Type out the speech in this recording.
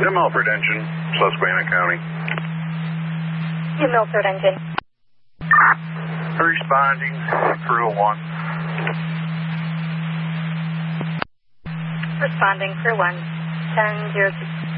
Milford engine, Susquehanna County. Milford engine. Responding, crew 1. Responding, crew 1, 10-0.